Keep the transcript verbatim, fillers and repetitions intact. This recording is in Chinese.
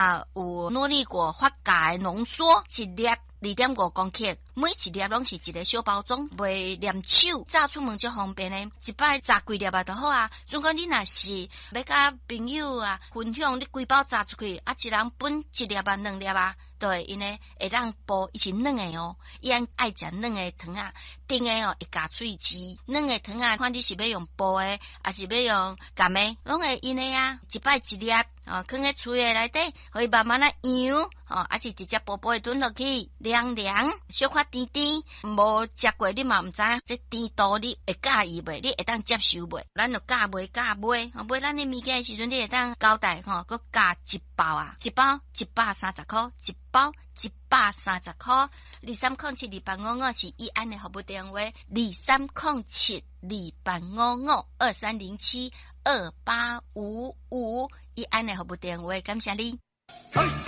嘛有努力过发酵浓缩，一粒二点五公克，每一粒拢是一个小包装，袂黏手，炸出门就方便的，一摆炸几粒啊就好啊。如果你若是要甲朋友啊分享，你规包炸出去，啊一人分一粒啊两粒啊，对，因为会当煲，伊是软的哦，伊安爱食软的汤啊，甜的哦会夹喙齿，软的汤啊，看你是要用煲的，还是要用咸的，拢会因的啊，一摆一粒。哦，放喺喙诶内底，可以慢慢啊摇，哦，还是直接薄薄诶吞落去，凉凉，小可甜甜，无食过你嘛毋知影，这甜度你会介意袂？你会当接受袂？咱就加袂加买，买咱诶物件诶时阵，你会当交代吼，佮加一包啊，一包一百三十块，一包一百三十块，二三零七二八五五是伊安诶服务电话，二三零七二八五五二三零七二八五五。伊安的服务电话，感谢你。